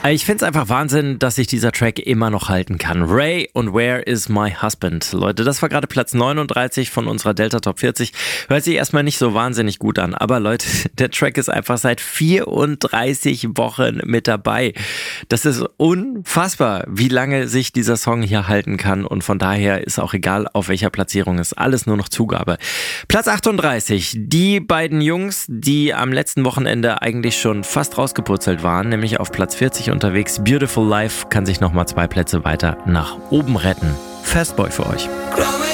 Ich finde es einfach Wahnsinn, dass sich dieser Track immer noch halten kann. Ray und Where is My Husband? Leute, das war gerade Platz 39 von unserer Delta Top 40. Hört sich erstmal nicht so wahnsinnig gut an, aber Leute, der Track ist einfach seit 34 Wochen mit dabei. Das ist unfassbar, wie lange sich dieser Song hier halten kann, und von daher ist auch egal, auf welcher Platzierung, ist alles nur noch Zugabe. Platz 38, die beiden Jungs, die am letzten Wochenende eigentlich schon fast rausgepurzelt waren, nämlich auf Platz 40 unterwegs. Beautiful Life kann sich nochmal 2 Plätze weiter nach oben retten. Fastboy für euch.